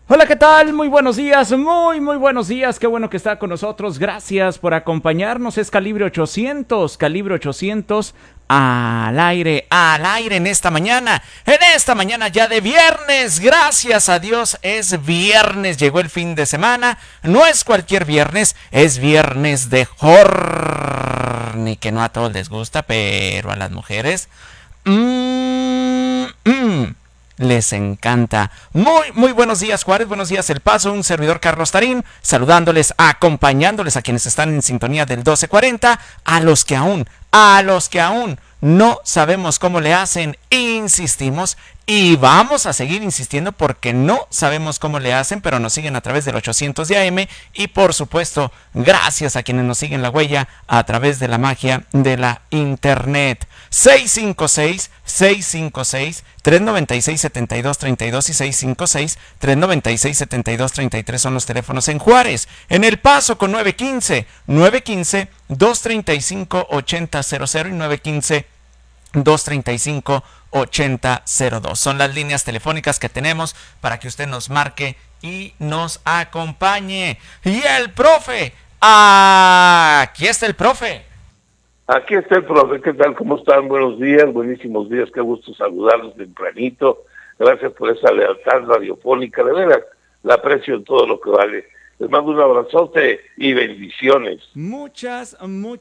Hola, ¿qué tal? Muy buenos días, muy buenos días. Qué bueno que está con nosotros. Gracias por acompañarnos. Es Calibre 800, Calibre 800 al aire en esta mañana. En esta mañana ya de viernes. Gracias a Dios es viernes. Llegó el fin de semana. No es cualquier viernes, es viernes de horny, que no a todos les gusta, pero a las mujeres les encanta. Muy buenos días, Juárez, buenos días, El Paso, un servidor Carlos Tarín, saludándoles, acompañándoles a quienes están en sintonía del 1240, a los que aún no sabemos cómo le hacen, insistimos y vamos a seguir insistiendo porque no sabemos cómo le hacen, pero nos siguen a través del 800 de AM y por supuesto, gracias a quienes nos siguen la huella a través de la magia de la internet. 656-396-7232 y 656-396-7233 son los teléfonos en Juárez. En El Paso con 915-235-8000 y 915-235-8002. Son las líneas telefónicas que tenemos para que usted nos marque y nos acompañe. Y el profe, aquí está el profe. Aquí está el profe, ¿qué tal? ¿Cómo están? Buenos días, buenísimos días, qué gusto saludarlos tempranito. Gracias por esa lealtad radiofónica, de veras, la aprecio en todo lo que vale. Les mando un abrazote y bendiciones. Muchas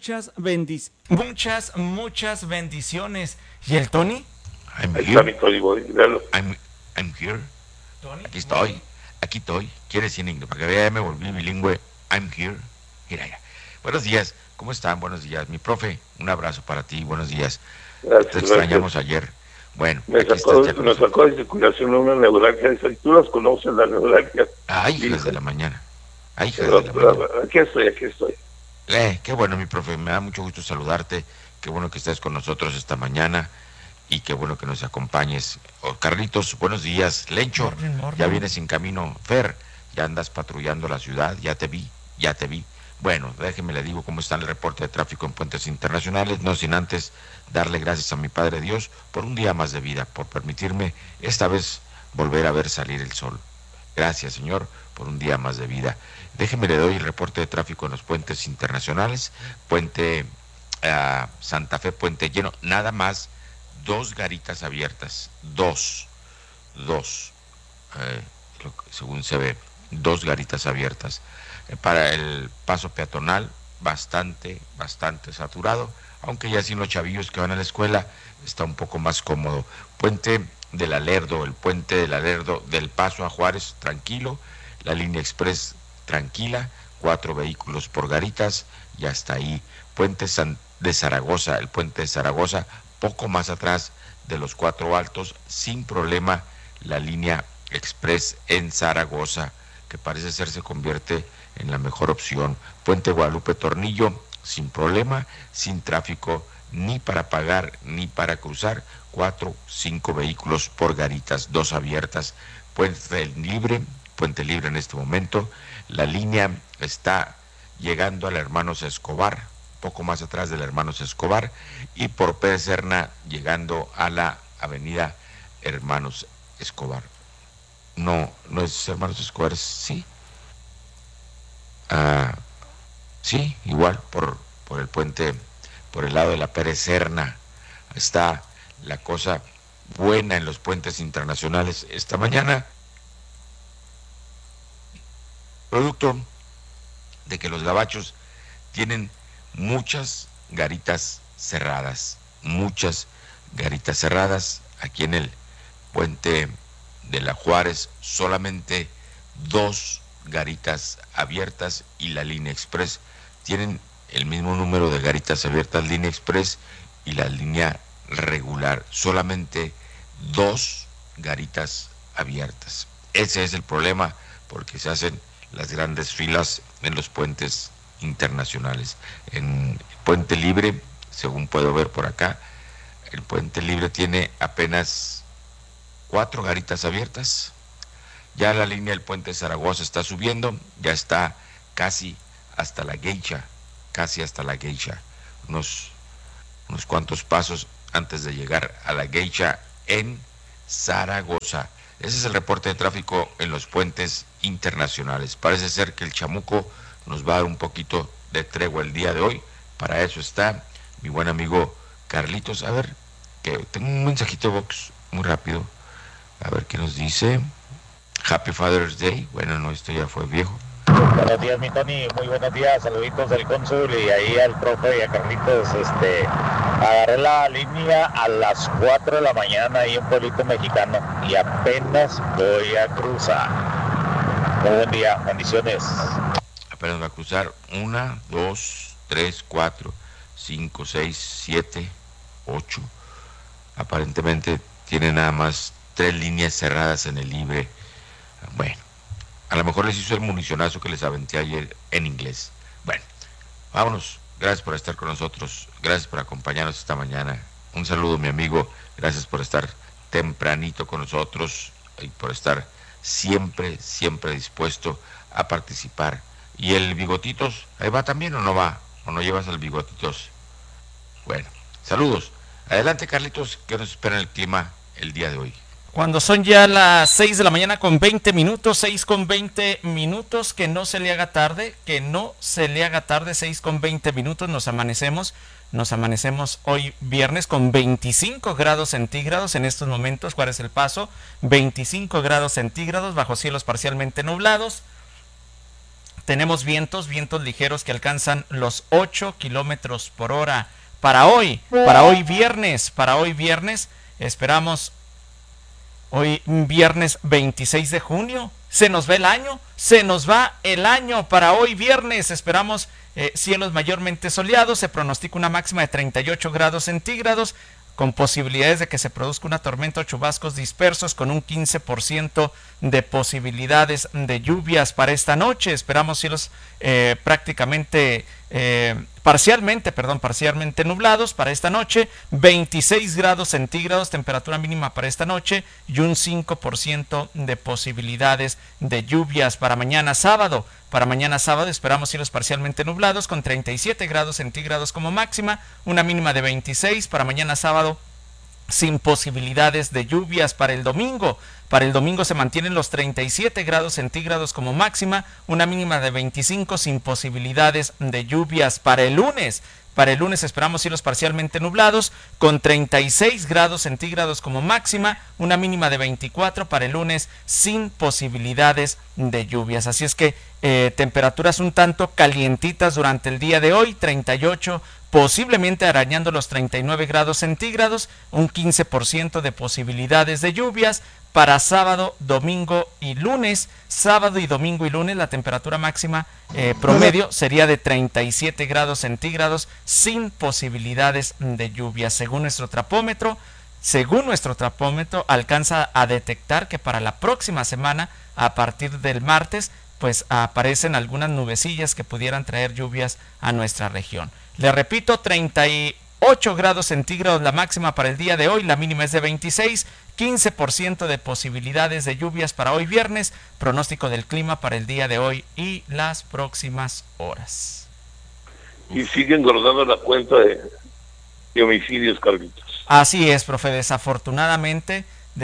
bendiciones. ¿Y el Tony? Ahí está mi Tony Boy, véalo. I'm here. Tony, Aquí estoy. Quiere decir en inglés, para que vea, me volví bilingüe. I'm here. Mira ya. Buenos días. ¿Cómo están? Buenos días. Mi profe, un abrazo para ti. Buenos días. Gracias, Te extrañamos ayer. Bueno, me sacó de circulación una neuralgia. Tú las conoces, las neuralgias. Ay, hijas de la mañana. Aquí estoy. Qué bueno, mi profe. Me da mucho gusto saludarte. Qué bueno que estés con nosotros esta mañana. Y qué bueno que nos acompañes. Carlitos, buenos días. Lencho, morning. Ya vienes en camino. Fer, ya andas patrullando la ciudad. Ya te vi. Bueno, déjeme le digo cómo está el reporte de tráfico en puentes internacionales, no sin antes darle gracias a mi Padre Dios por un día más de vida, por permitirme esta vez volver a ver salir el sol. Gracias, Señor, por un día más de vida. Déjeme le doy el reporte de tráfico en los puentes internacionales. Puente Santa Fe, puente lleno, nada más 2 garitas abiertas, dos, según se ve, 2 garitas abiertas. Para el paso peatonal, bastante saturado, aunque ya sin los chavillos que van a la escuela, está un poco más cómodo. Puente del Alerdo, el puente del Alerdo del Paso a Juárez, tranquilo, la línea express tranquila, 4 vehículos por garitas, ya está ahí. Puente de Zaragoza, el puente de Zaragoza, poco más atrás de los 4 altos, sin problema, la línea express en Zaragoza, que parece ser se convierte en la mejor opción. Puente Guadalupe Tornillo, sin problema, sin tráfico, ni para pagar, ni para cruzar, 4-5 vehículos por garitas, 2 abiertas. Puente Libre en este momento, la línea está llegando al Hermanos Escobar, poco más atrás del Hermanos Escobar, y por Pérez Serna llegando a la avenida Hermanos Escobar. No es Hermanos Escobar, sí. Sí, igual por el puente, por el lado de la Pérez Serna. Está la cosa buena en los puentes internacionales esta mañana, producto de que los gabachos tienen muchas garitas cerradas. Aquí en el puente de la Juárez, solamente 2 garitas abiertas, y la línea express tienen el mismo número de garitas abiertas, línea express y la línea regular, solamente 2 garitas abiertas. Ese es el problema, porque se hacen las grandes filas en los puentes internacionales. En Puente Libre, según puedo ver por acá, el Puente Libre tiene apenas 4 garitas abiertas. Ya la línea del puente Zaragoza está subiendo, ya está casi hasta la Geisha, unos cuantos pasos antes de llegar a la Geisha en Zaragoza. Ese es el reporte de tráfico en los puentes internacionales. Parece ser que el chamuco nos va a dar un poquito de tregua el día de hoy. Para eso está mi buen amigo Carlitos. A ver, que tengo un mensajito box muy rápido. A ver qué nos dice. Happy Father's Day. Bueno, no, esto ya fue viejo. Buenos días, mi Tony, muy buenos días, saluditos del cónsul y ahí al profe y a Carlitos. Agarré la línea a las 4 de la mañana ahí en un pueblito mexicano y apenas voy a cruzar. Muy buen día, bendiciones. Apenas va a cruzar 1, 2, 3, 4, 5, 6, 7, 8. Aparentemente tiene nada más 3 líneas cerradas en el libre. Bueno, a lo mejor les hizo el municionazo que les aventé ayer en inglés. Bueno, vámonos. Gracias por estar con nosotros. Gracias por acompañarnos esta mañana. Un saludo, mi amigo. Gracias por estar tempranito con nosotros y por estar siempre, siempre dispuesto a participar. ¿Y el Bigotitos? ¿Ahí va también o no va? ¿O no llevas al Bigotitos? Bueno, saludos. Adelante, Carlitos, ¿qué nos espera el clima el día de hoy? Cuando son ya las 6 de la mañana con 20 minutos, 6 con 20 minutos, que no se le haga tarde, 6 con 20 minutos, nos amanecemos hoy viernes con 25 grados centígrados en estos momentos. ¿Cuál es el paso? 25 grados centígrados bajo cielos parcialmente nublados. Tenemos vientos ligeros que alcanzan los 8 kilómetros por hora. Para hoy viernes, esperamos hoy viernes 26 de junio. Se nos va el año para hoy viernes. Esperamos cielos mayormente soleados. Se pronostica una máxima de 38 grados centígrados con posibilidades de que se produzca una tormenta o chubascos dispersos con un 15% de posibilidades de lluvias para esta noche. Esperamos cielos parcialmente nublados para esta noche, 26 grados centígrados, temperatura mínima para esta noche y un 5% de posibilidades de lluvias para mañana sábado. Para mañana sábado esperamos cielos parcialmente nublados con 37 grados centígrados como máxima, una mínima de 26. Para mañana sábado sin posibilidades de lluvias. Para el domingo se mantienen los 37 grados centígrados como máxima, una mínima de 25 sin posibilidades de lluvias. Para el lunes esperamos cielos parcialmente nublados con 36 grados centígrados como máxima, una mínima de 24 para el lunes sin posibilidades de lluvias. Así es que temperaturas un tanto calientitas durante el día de hoy, 38, posiblemente arañando los 39 grados centígrados, un 15% de posibilidades de lluvias. Para sábado, domingo y lunes la temperatura máxima promedio sería de 37 grados centígrados sin posibilidades de lluvia. Según nuestro trapómetro, alcanza a detectar que para la próxima semana, a partir del martes, pues aparecen algunas nubecillas que pudieran traer lluvias a nuestra región. Le repito, 38 grados centígrados la máxima para el día de hoy, la mínima es de 26, 15% de posibilidades de lluvias para hoy viernes, pronóstico del clima para el día de hoy y las próximas horas. Y sigue engordando la cuenta de homicidios, Carlitos. Así es, profe, desafortunadamente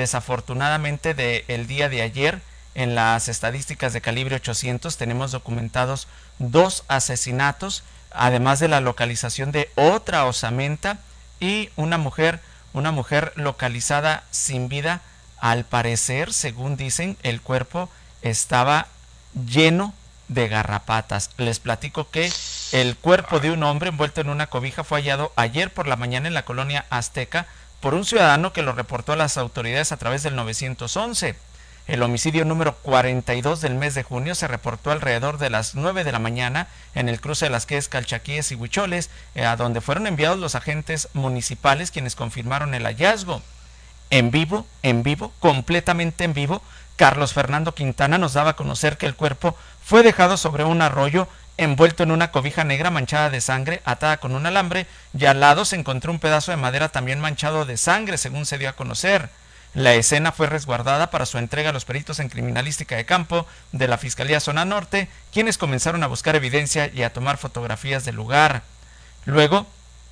del día de ayer, en las estadísticas de calibre 800 tenemos documentados 2 asesinatos, además de la localización de otra osamenta y una mujer localizada sin vida. Al parecer, según dicen, el cuerpo estaba lleno de garrapatas. Les platico que el cuerpo de un hombre envuelto en una cobija fue hallado ayer por la mañana en la colonia Azteca por un ciudadano que lo reportó a las autoridades a través del 911. El homicidio número 42 del mes de junio se reportó alrededor de las 9 de la mañana en el cruce de las calles Calchaquíes y Huicholes, a donde fueron enviados los agentes municipales, quienes confirmaron el hallazgo. En vivo, completamente en vivo, Carlos Fernando Quintana nos daba a conocer que el cuerpo fue dejado sobre un arroyo, envuelto en una cobija negra manchada de sangre, atada con un alambre, y al lado se encontró un pedazo de madera también manchado de sangre, según se dio a conocer. La escena fue resguardada para su entrega a los peritos en criminalística de campo de la Fiscalía Zona Norte, quienes comenzaron a buscar evidencia y a tomar fotografías del lugar. Luego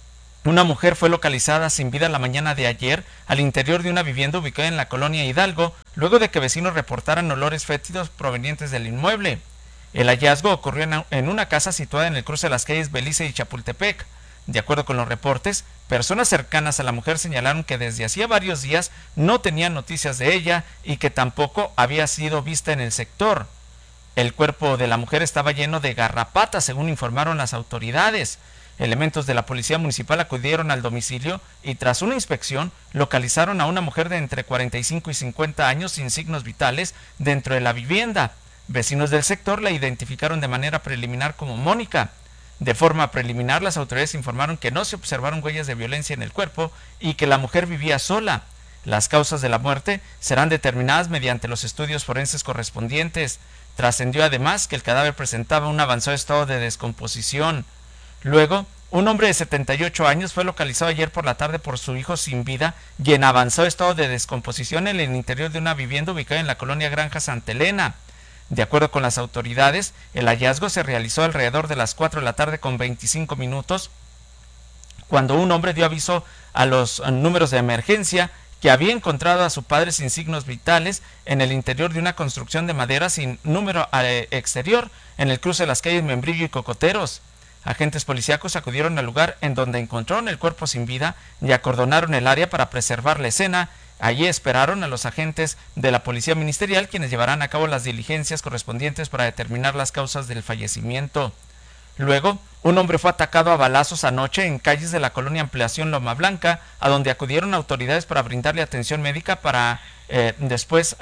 Una mujer fue localizada sin vida la mañana de ayer al interior de una vivienda ubicada en la colonia Hidalgo, luego de que vecinos reportaran olores fétidos provenientes del inmueble. El hallazgo ocurrió en una casa situada en el cruce de las calles Belice y Chapultepec. De acuerdo con los reportes, personas cercanas a la mujer señalaron que desde hacía varios días no tenían noticias de ella y que tampoco había sido vista en el sector. El cuerpo de la mujer estaba lleno de garrapatas, según informaron las autoridades. Elementos de la policía municipal acudieron al domicilio y tras una inspección localizaron a una mujer de entre 45 y 50 años sin signos vitales dentro de la vivienda. Vecinos del sector la identificaron de manera preliminar como Mónica. De forma preliminar, las autoridades informaron que no se observaron huellas de violencia en el cuerpo y que la mujer vivía sola. Las causas de la muerte serán determinadas mediante los estudios forenses correspondientes. Trascendió además que el cadáver presentaba un avanzado estado de descomposición. Luego, un hombre de 78 años fue localizado ayer por la tarde por su hijo sin vida y en avanzado estado de descomposición en el interior de una vivienda ubicada en la colonia Granja Santa Elena. De acuerdo con las autoridades, el hallazgo se realizó alrededor de las 4 de la tarde con 25 minutos, cuando un hombre dio aviso a los números de emergencia que había encontrado a su padre sin signos vitales en el interior de una construcción de madera sin número exterior en el cruce de las calles Membrillo y Cocoteros. Agentes policíacos acudieron al lugar en donde encontraron el cuerpo sin vida y acordonaron el área para preservar la escena. Allí esperaron a los agentes de la Policía Ministerial, quienes llevarán a cabo las diligencias correspondientes para determinar las causas del fallecimiento. Luego, un hombre fue atacado a balazos anoche en calles de la colonia Ampliación Loma Blanca, a donde acudieron autoridades para brindarle atención médica para después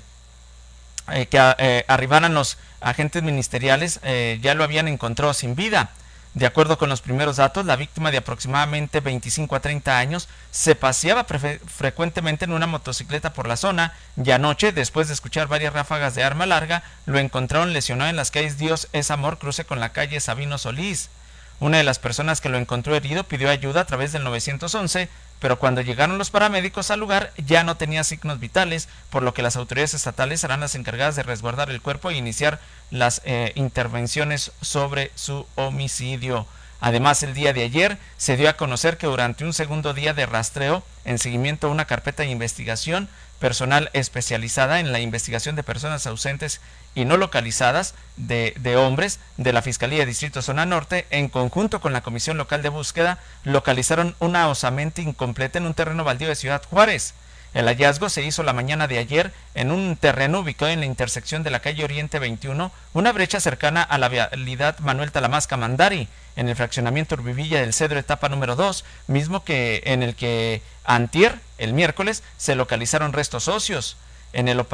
que arribaran los agentes ministeriales, ya lo habían encontrado sin vida. De acuerdo con los primeros datos, la víctima de aproximadamente 25 a 30 años se paseaba frecuentemente en una motocicleta por la zona y anoche, después de escuchar varias ráfagas de arma larga, lo encontraron lesionado en las calles Dios es Amor, cruce con la calle Sabino Solís. Una de las personas que lo encontró herido pidió ayuda a través del 911, pero cuando llegaron los paramédicos al lugar ya no tenía signos vitales, por lo que las autoridades estatales serán las encargadas de resguardar el cuerpo e iniciar las intervenciones sobre su homicidio. Además, el día de ayer se dio a conocer que durante un segundo día de rastreo, en seguimiento a una carpeta de investigación, personal especializada en la investigación de personas ausentes y no localizadas de hombres de la Fiscalía de Distrito Zona Norte, en conjunto con la Comisión Local de Búsqueda, localizaron una osamenta incompleta en un terreno baldío de Ciudad Juárez. El hallazgo se hizo la mañana de ayer en un terreno ubicado en la intersección de la calle Oriente 21, una brecha cercana a la vialidad Manuel Talamasca Mandari, en el fraccionamiento Urbivilla del Cedro, etapa número 2, mismo que en el que antier, el miércoles, se localizaron restos óseos. En el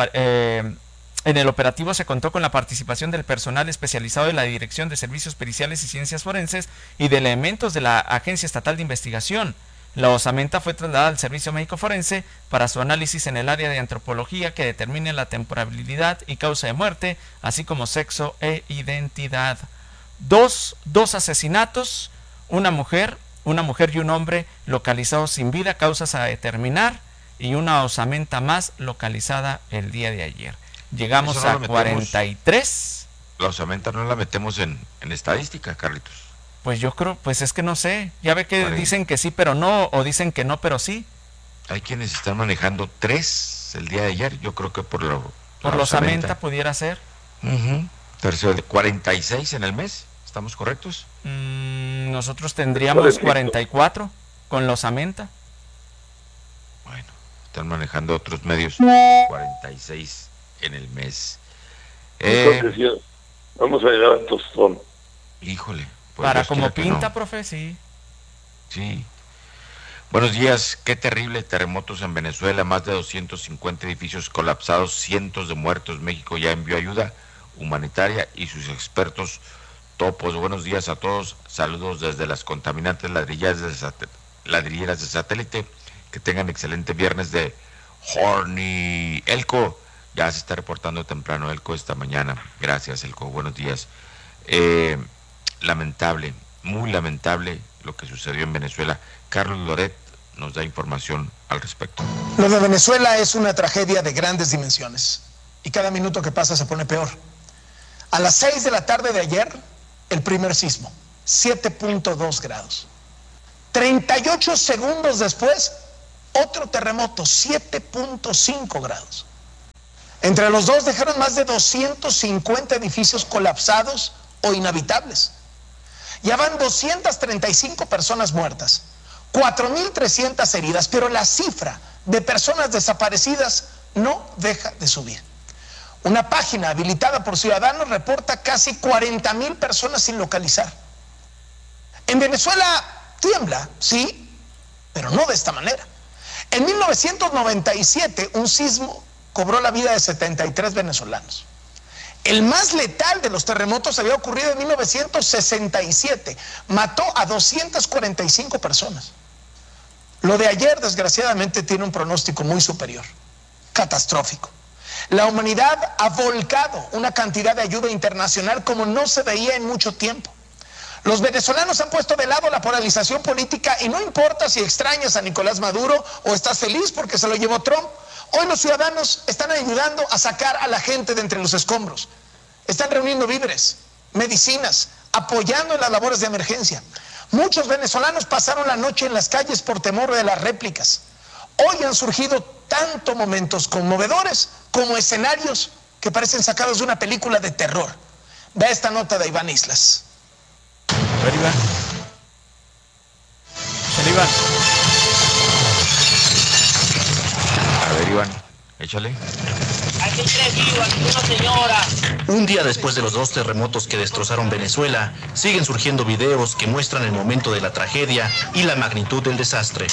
operativo se contó con la participación del personal especializado de la Dirección de Servicios Periciales y Ciencias Forenses y de elementos de la Agencia Estatal de Investigación. La osamenta fue trasladada al Servicio Médico Forense para su análisis en el área de antropología que determine la temporalidad y causa de muerte, así como sexo e identidad. Dos asesinatos, una mujer y un hombre localizados sin vida, causas a determinar, y una osamenta más localizada el día de ayer. Llegamos a 43. La osamenta no la metemos en estadística, Carlitos. Pues yo creo, pues es que no sé. Ya ve que dicen que sí, pero no, o dicen que no, pero sí. Hay quienes están manejando 3 el día de ayer. Yo creo que por la osamenta pudiera ser. Tercero de 46 en el mes. ¿Estamos correctos? Nosotros tendríamos 44 con la osamenta. Bueno, están manejando otros medios 46 en el mes. Entonces, vamos a llegar a tostón. Híjole. Pues para como pinta, no. Profe, sí. Sí. Buenos días. Qué terrible terremotos en Venezuela. Más de 250 edificios colapsados, cientos de muertos. México ya envió ayuda humanitaria y sus expertos topos. Buenos días a todos. Saludos desde las contaminantes ladrilleras de satélite. Que tengan excelente viernes de Horny. Elco, ya se está reportando temprano Elco esta mañana. Gracias, Elco. Buenos días. Lamentable, muy lamentable lo que sucedió en Venezuela. Carlos Loret nos da información al respecto. Lo de Venezuela es una tragedia de grandes dimensiones y cada minuto que pasa se pone peor. A las 6 de la tarde de ayer, el primer sismo, 7.2 grados. 38 segundos después, otro terremoto, 7.5 grados. Entre los dos dejaron más de 250 edificios colapsados o inhabitables. Ya van 235 personas muertas, 4.300 heridas, pero la cifra de personas desaparecidas no deja de subir. Una página habilitada por Ciudadanos reporta casi 40.000 personas sin localizar. En Venezuela tiembla, sí, pero no de esta manera. En 1997, un sismo cobró la vida de 73 venezolanos. El más letal de los terremotos había ocurrido en 1967. Mató a 245 personas. Lo de ayer, desgraciadamente, tiene un pronóstico muy superior. Catastrófico. La humanidad ha volcado una cantidad de ayuda internacional como no se veía en mucho tiempo. Los venezolanos han puesto de lado la polarización política y no importa si extrañas a Nicolás Maduro o estás feliz porque se lo llevó Trump. Hoy los ciudadanos están ayudando a sacar a la gente de entre los escombros. Están reuniendo víveres, medicinas, apoyando en las labores de emergencia. Muchos venezolanos pasaron la noche en las calles por temor de las réplicas. Hoy han surgido tanto momentos conmovedores como escenarios que parecen sacados de una película de terror. Ve esta nota de Iván Islas. A ver, Iván. Iván. A ver, Iván, échale. Aquí tres vivos, aquí una señora. Un día después de los dos terremotos que destrozaron Venezuela, siguen surgiendo videos que muestran el momento de la tragedia y la magnitud del desastre.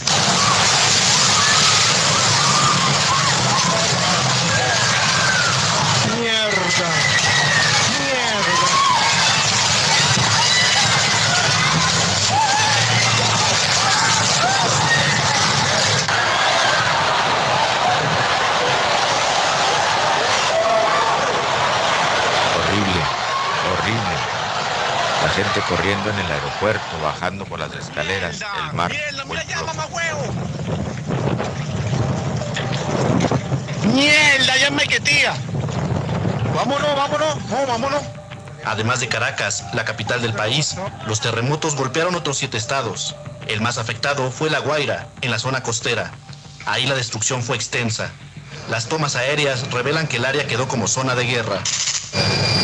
Gente corriendo en el aeropuerto, bajando por las escaleras, el mar. ¡Mierda, ya me quetía! Vámonos. Además de Caracas, la capital del país, los terremotos golpearon otros 7 estados. El más afectado fue La Guaira, en la zona costera. Ahí la destrucción fue extensa. Las tomas aéreas revelan que el área quedó como zona de guerra.